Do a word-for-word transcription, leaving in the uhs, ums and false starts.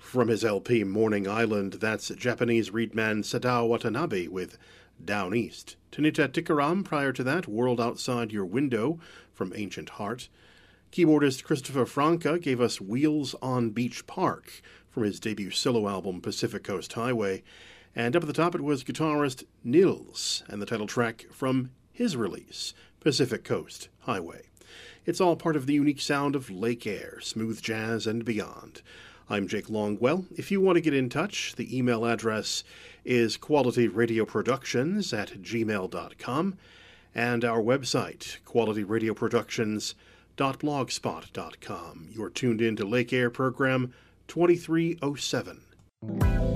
From his L P Morning Island, that's Japanese reedman Sadao Watanabe with Down East. Tanita Tikaram, prior to that, World Outside Your Window from Ancient Heart. Keyboardist Christopher Franca gave us Wheels on Beach Park from his debut solo album Pacific Coast Highway. And up at the top it was guitarist Nils and the title track from his release, Pacific Coast Highway. It's all part of the unique sound of Lake Air, smooth jazz, and beyond. I'm Jake Longwell. If you want to get in touch, the email address is quality radio productions at gmail dot com, and our website, quality radio productions dot blogspot dot com. You're tuned in to Lake Air Program twenty-three oh seven.